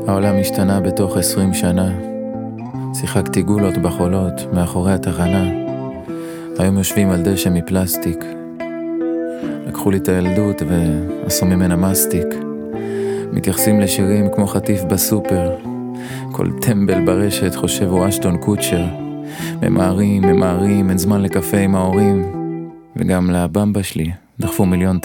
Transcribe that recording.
העולם השתנה בתוך 20 שנה. שיחקתי גולות בחולות מאחורי התחנה. היום יושבים על דשא מפלסטיק. לקחו לי את הילדות ועשו ממנה מסטיק. מתייחסים לשירים כמו חטיף בסופר. כל טמבל ברשת חושב הוא אשטון קוצ'ר. ממהרים, אין זמן לקפה עם ההורים. וגם לבמבה שלי דחפו מיליון